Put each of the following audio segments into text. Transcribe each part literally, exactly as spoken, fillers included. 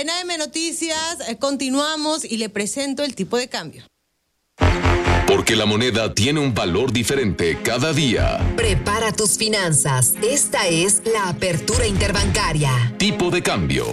En A M Noticias eh, continuamos y le presento el tipo de cambio. Porque la moneda tiene un valor diferente cada día. Prepara tus finanzas. Esta es la apertura interbancaria. Tipo de cambio.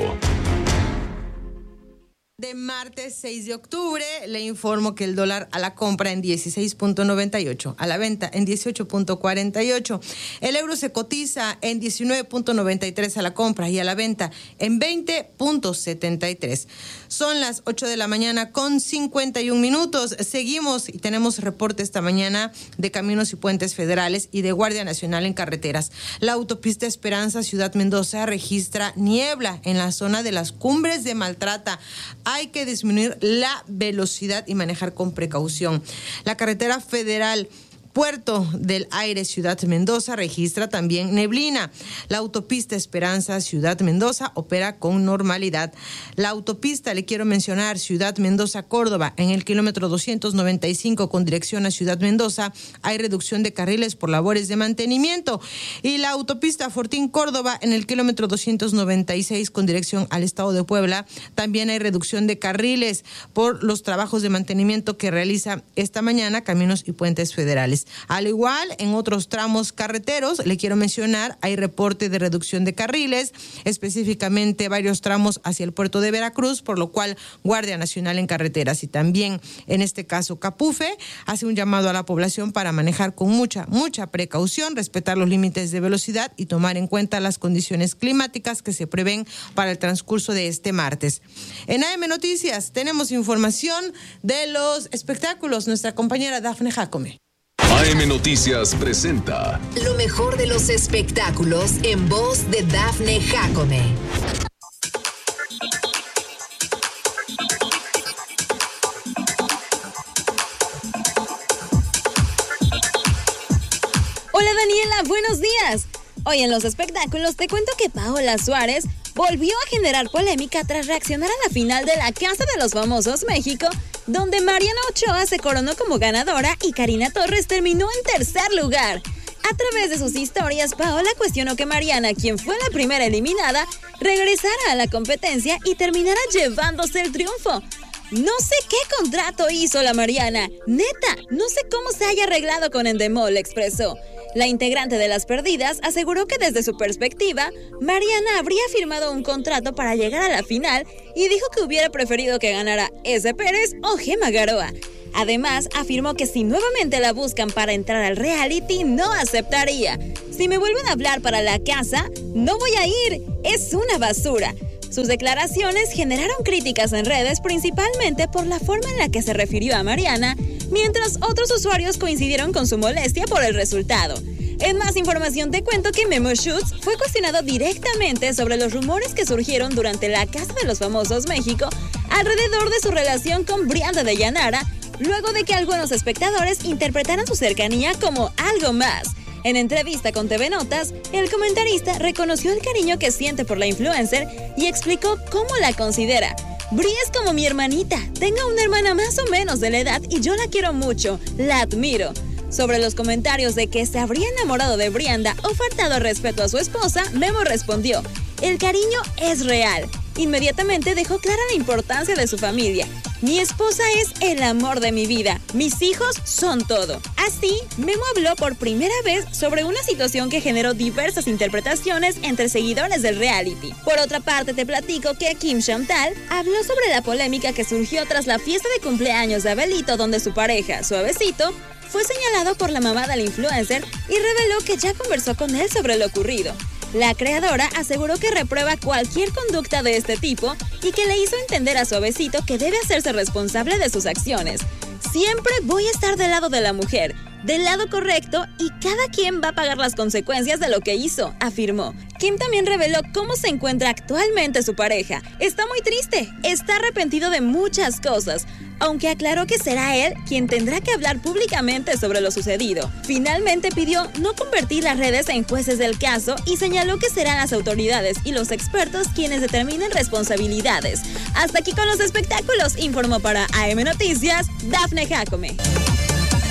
De martes seis de octubre le informo que el dólar a la compra en dieciséis punto noventa y ocho, a la venta en dieciocho punto cuarenta y ocho. El euro se cotiza en diecinueve punto noventa y tres a la compra y a la venta en veinte punto setenta y tres. Son las ocho de la mañana con cincuenta y un minutos. Seguimos y tenemos reporte esta mañana de Caminos y Puentes Federales y de Guardia Nacional en carreteras. La autopista Esperanza Ciudad Mendoza registra niebla en la zona de las Cumbres de Maltrata. Hay que disminuir la velocidad y manejar con precaución. La carretera federal Puerto del Aire Ciudad Mendoza registra también neblina. La autopista Esperanza Ciudad Mendoza opera con normalidad. La autopista, le quiero mencionar, Ciudad Mendoza Córdoba, en el kilómetro doscientos noventa y cinco con dirección a Ciudad Mendoza, hay reducción de carriles por labores de mantenimiento. Y la autopista Fortín Córdoba, en el kilómetro doscientos noventa y seis con dirección al estado de Puebla, también hay reducción de carriles por los trabajos de mantenimiento que realiza esta mañana Caminos y Puentes Federales. Al igual, en otros tramos carreteros, le quiero mencionar, hay reporte de reducción de carriles, específicamente varios tramos hacia el puerto de Veracruz, por lo cual Guardia Nacional en Carreteras y también, en este caso, Capufe, hace un llamado a la población para manejar con mucha, mucha precaución, respetar los límites de velocidad y tomar en cuenta las condiciones climáticas que se prevén para el transcurso de este martes. En A M Noticias tenemos información de los espectáculos. Nuestra compañera Dafne Jacome. A M Noticias presenta lo mejor de los espectáculos en voz de Dafne Jacome. Hola Daniela, buenos días. Hoy en los espectáculos te cuento que Paola Suárez volvió a generar polémica tras reaccionar a la final de la Casa de los Famosos México, donde Mariana Ochoa se coronó como ganadora y Karina Torres terminó en tercer lugar. A través de sus historias, Paola cuestionó que Mariana, quien fue la primera eliminada, regresara a la competencia y terminara llevándose el triunfo. No sé qué contrato hizo la Mariana. Neta, no sé cómo se haya arreglado con Endemol, expresó. La integrante de Las Perdidas aseguró que desde su perspectiva, Mariana habría firmado un contrato para llegar a la final y dijo que hubiera preferido que ganara S. Pérez o Gemma Garoa. Además, afirmó que si nuevamente la buscan para entrar al reality, no aceptaría. Si me vuelven a hablar para la casa, no voy a ir. Es una basura. Sus declaraciones generaron críticas en redes, principalmente por la forma en la que se refirió a Mariana, mientras otros usuarios coincidieron con su molestia por el resultado. En más información te cuento que Memo Schutz fue cuestionado directamente sobre los rumores que surgieron durante la Casa de los Famosos México alrededor de su relación con Brianda de Llanara, luego de que algunos espectadores interpretaran su cercanía como algo más. En entrevista con T V Notas, el comentarista reconoció el cariño que siente por la influencer y explicó cómo la considera. Bri es como mi hermanita, tengo una hermana más o menos de la edad y yo la quiero mucho, la admiro. Sobre los comentarios de que se habría enamorado de Brianda o faltado respeto a su esposa, Memo respondió: el cariño es real. Inmediatamente dejó clara la importancia de su familia. Mi esposa es el amor de mi vida. Mis hijos son todo. Así, Memo habló por primera vez sobre una situación que generó diversas interpretaciones entre seguidores del reality. Por otra parte, te platico que Kim Chantal habló sobre la polémica que surgió tras la fiesta de cumpleaños de Abelito, donde su pareja, Suavecito, fue señalado por la mamá del influencer y reveló que ya conversó con él sobre lo ocurrido. La creadora aseguró que reprueba cualquier conducta de este tipo y que le hizo entender a Suavecito que debe hacerse responsable de sus acciones. Siempre voy a estar del lado de la mujer, del lado correcto, y cada quien va a pagar las consecuencias de lo que hizo, afirmó. Kim también reveló cómo se encuentra actualmente su pareja. Está muy triste, está arrepentido de muchas cosas, aunque aclaró que será él quien tendrá que hablar públicamente sobre lo sucedido. Finalmente pidió no convertir las redes en jueces del caso y señaló que serán las autoridades y los expertos quienes determinen responsabilidades. Hasta aquí con los espectáculos, informó para A M Noticias Dafne Jacome.